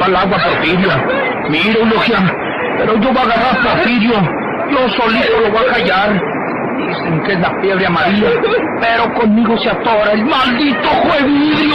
al agua, Porfirio. Mira, Eulogia, pero yo voy a agarrar a Porfirio. Yo solito lo voy a callar. Dicen que es la fiebre amarilla, pero conmigo se atora el maldito juevidrio.